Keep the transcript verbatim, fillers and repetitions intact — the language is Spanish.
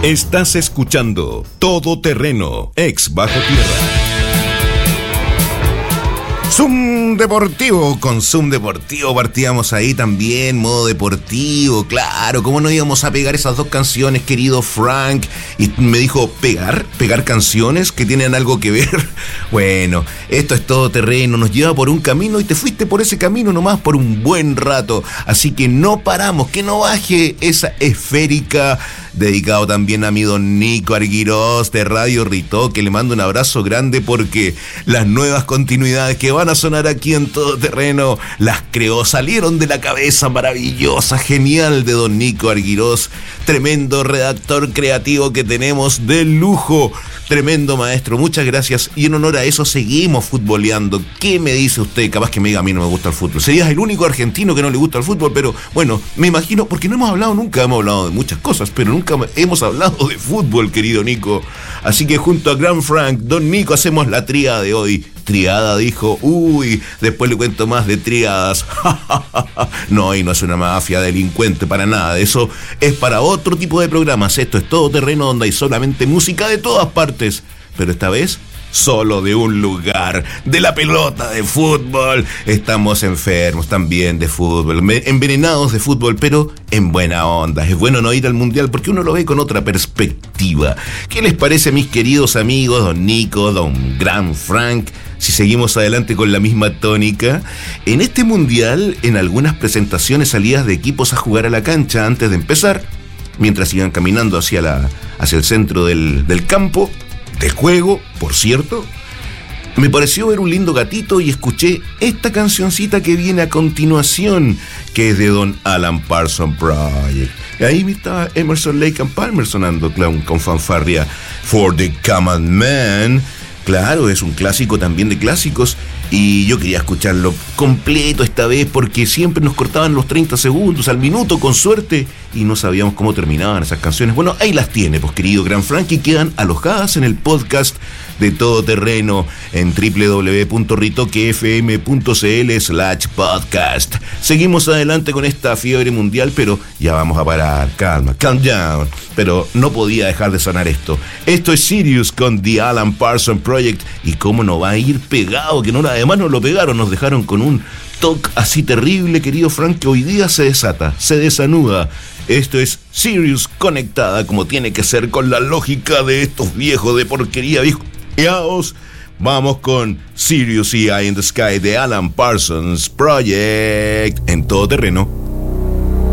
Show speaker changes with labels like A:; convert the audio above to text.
A: Estás escuchando Todo Terreno, ex Bajo Tierra. Zoom Deportivo, con Zoom Deportivo partíamos ahí también, modo deportivo, claro, ¿cómo no íbamos a pegar esas dos canciones, querido Frank? Y me dijo, ¿pegar? ¿Pegar canciones que tienen algo que ver? Bueno, esto es Todo Terreno, nos lleva por un camino y te fuiste por ese camino nomás por un buen rato, así que no paramos, que no baje esa esférica, dedicado también a mi don Nico Arguirós de Radio Ritó, que le mando un abrazo grande porque las nuevas continuidades que van a sonar aquí en Todo Terreno las creó, salieron de la cabeza maravillosa, genial de don Nico Arguirós, tremendo redactor creativo que tenemos de lujo, tremendo maestro, muchas gracias, y en honor a eso seguimos futboleando. ¿Qué me dice usted? Capaz que me diga, a mí no me gusta el fútbol, serías el único argentino que no le gusta el fútbol, pero bueno, me imagino, porque no hemos hablado nunca, hemos hablado de muchas cosas, pero nunca hemos hablado de fútbol, querido Nico. Así que junto a Gran Frank, don Nico, hacemos la tríada de hoy. Triada, dijo, uy, después le cuento más de triadas. No, y no es una mafia delincuente para nada, eso es para otro tipo de programas. Esto es Todo Terreno, donde hay solamente música de todas partes, pero esta vez solo de un lugar, de la pelota de fútbol. Estamos enfermos también de fútbol, envenenados de fútbol, pero en buena onda. Es bueno no ir al mundial porque uno lo ve con otra perspectiva. ¿Qué les parece, mis queridos amigos, don Nico, don Gran Frank, si seguimos adelante con la misma tónica? En este mundial, en algunas presentaciones salidas de equipos a jugar a la cancha antes de empezar, mientras iban caminando hacia, la, hacia el centro del, del campo de juego, por cierto, me pareció ver un lindo gatito y escuché esta cancioncita que viene a continuación, que es de don Alan Parsons Project. Y ahí está Emerson, Lake and Palmer sonando con, con fanfarria. For the Common Man. Claro, es un clásico también de clásicos y yo quería escucharlo completo esta vez porque siempre nos cortaban los treinta segundos al minuto con suerte y no sabíamos cómo terminaban esas canciones. Bueno, ahí las tiene, pues querido Gran Frank, y quedan alojadas en el podcast de Todo Terreno en doble u doble u doble u punto ritoque f m punto c l slash podcast. Seguimos adelante con esta fiebre mundial, pero ya vamos a parar, calma, calm down. Pero no podía dejar de sonar esto. Esto es Sirius con The Alan Parsons Project, y cómo no va a ir pegado, que no, además nos lo pegaron, nos dejaron con un toque así terrible, querido Frank, que hoy día se desata, se desanuda. Esto es Sirius conectada como tiene que ser, con la lógica de estos viejos de porquería, viejos. Vamos con Sirius y Eye in the Sky de Alan Parsons Project en Todo Terreno.